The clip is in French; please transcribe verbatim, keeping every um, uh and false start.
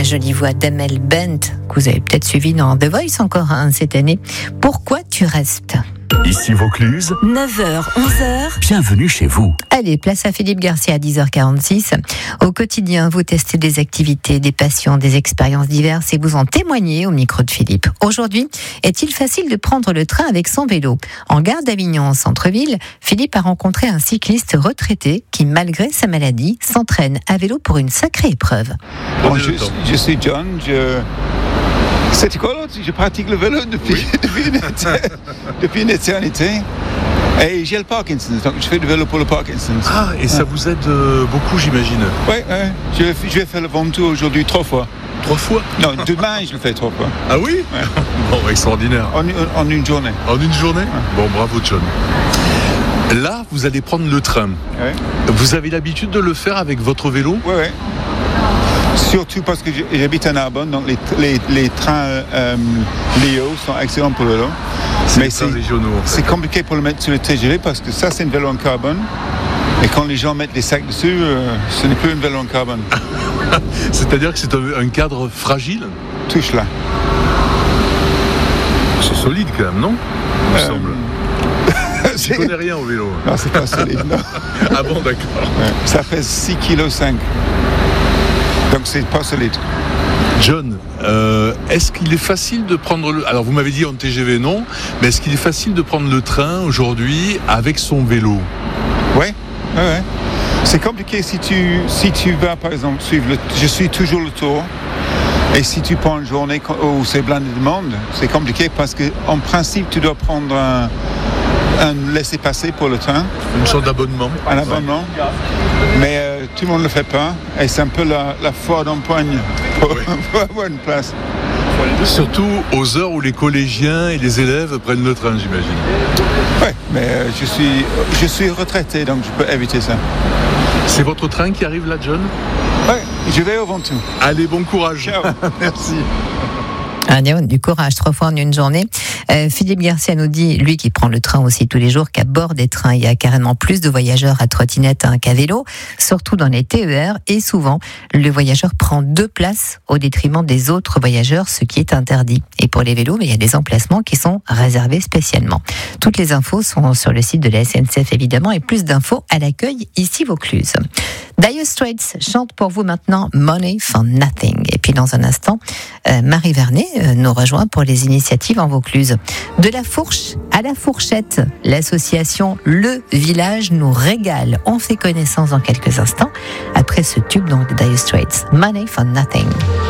jolie voix d'Amel Bent, que vous avez peut-être suivi dans The Voice encore hein, cette année. Pourquoi tu restes ? Ici Vaucluse, neuf heures, onze heures. Bienvenue chez vous. Allez, place à Philippe Garcia à dix heures quarante-six. Au quotidien, vous testez des activités, des passions, des expériences diverses et vous en témoignez au micro de Philippe. Aujourd'hui, est-il facile de prendre le train avec son vélo ? En gare d'Avignon, en centre-ville, Philippe a rencontré un cycliste retraité qui, malgré sa maladie, s'entraîne à vélo pour une sacrée épreuve. Bon, je, je suis John, je... C'était quoi l'autre ? Je pratique le vélo depuis, oui. depuis, une, depuis une éternité. Et j'ai le Parkinson, donc je fais du vélo pour le Parkinson. Ah, et ça vous aide euh, beaucoup, j'imagine ? Oui, ouais. je, je vais faire le Ventoux aujourd'hui trois fois. Trois fois ? Non, demain je le fais trois fois. Ah oui ? Ouais. Bon, extraordinaire. En, en, en une journée. En une journée ? Ouais. Bon, bravo John. Là, vous allez prendre le train. Ouais. Vous avez l'habitude de le faire avec votre vélo ? Oui, oui. Surtout parce que j'habite à Narbonne, donc les, les, les trains euh, Léo sont excellents pour le vélo. C'est mais les c'est, régionaux, en fait. C'est compliqué pour le mettre sur le T G V parce que ça, c'est un vélo en carbone. Et quand les gens mettent des sacs dessus, euh, ce n'est plus un vélo en carbone. C'est-à-dire que c'est un, un cadre fragile ? Touche là. C'est solide quand même, non ? Il me euh, semble. Je ne connais rien au vélo. Non, c'est pas solide, non. Ah bon, d'accord. Ouais. Ça pèse six virgule cinq kilos. Donc c'est pas solide. John, euh, est-ce qu'il est facile de prendre le... Alors vous m'avez dit en T G V non, mais est-ce qu'il est facile de prendre le train aujourd'hui avec son vélo ? Oui, ouais, ouais. C'est compliqué si tu, si tu vas par exemple suivre le... Je suis toujours le Tour. Et si tu prends une journée où c'est blindé de monde, c'est compliqué parce qu'en principe tu dois prendre un... un laissez-passer pour le train. Une sorte d'abonnement. Un abonnement. Ouais. Mais euh, tout le monde ne le fait pas. Et c'est un peu la, la foire d'empoigne pour, oui. pour avoir une place. Surtout aux heures où les collégiens et les élèves prennent le train, j'imagine. Oui, mais euh, je suis, je suis retraité, donc je peux éviter ça. C'est votre train qui arrive là, John ? Oui, je vais au Ventoux. Allez, bon courage. Ciao. Merci. Ah, du courage, trois fois en une journée. Euh, Philippe Garcia nous dit, lui qui prend le train aussi tous les jours, qu'à bord des trains, il y a carrément plus de voyageurs à trottinette hein, qu'à vélo, surtout dans les T E R. Et souvent, le voyageur prend deux places au détriment des autres voyageurs, ce qui est interdit. Et pour les vélos, il y a des emplacements qui sont réservés spécialement. Toutes les infos sont sur le site de la S N C F, évidemment, et plus d'infos à l'accueil ici Vaucluse. Dire Straits chante pour vous maintenant Money for Nothing. Et puis dans un instant, euh, Marie Vernet euh, nous rejoint pour les initiatives en Vaucluse. De la fourche à la fourchette, l'association Le Village nous régale. On fait connaissance dans quelques instants après ce tube donc de Dire Straits, Money for Nothing.